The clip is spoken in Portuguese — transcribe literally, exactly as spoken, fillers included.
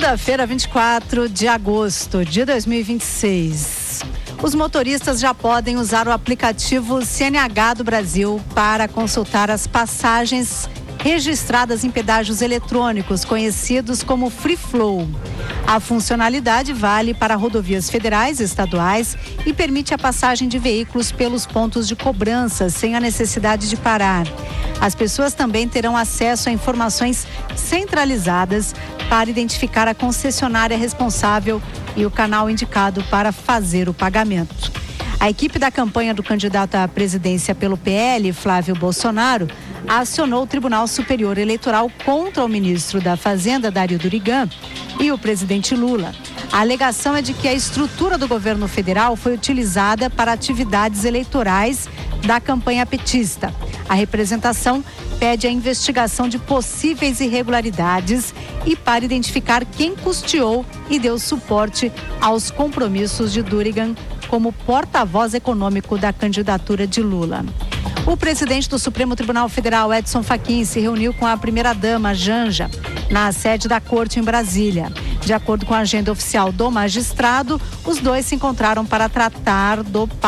Segunda-feira, vinte e quatro de agosto de dois mil e vinte e seis. Os motoristas já podem usar o aplicativo C N H do Brasil para consultar as passagens registradas em pedágios eletrônicos, conhecidos como Free Flow. A funcionalidade vale para rodovias federais e estaduais e permite a passagem de veículos pelos pontos de cobrança sem a necessidade de parar. As pessoas também terão acesso a informações centralizadas para identificar a concessionária responsável e o canal indicado para fazer o pagamento. A equipe da campanha do candidato à presidência pelo P L, Flávio Bolsonaro, acionou o Tribunal Superior Eleitoral contra o ministro da Fazenda, Dario Durigan, e o presidente Lula. A alegação é de que a estrutura do governo federal foi utilizada para atividades eleitorais da campanha petista. A representação pede a investigação de possíveis irregularidades e para identificar quem custeou e deu suporte aos compromissos de Durigan como porta-voz econômico da candidatura de Lula. O presidente do Supremo Tribunal Federal, Edson Fachin, se reuniu com a primeira-dama, Janja, na sede da corte em Brasília. De acordo com a agenda oficial do magistrado, os dois se encontraram para tratar do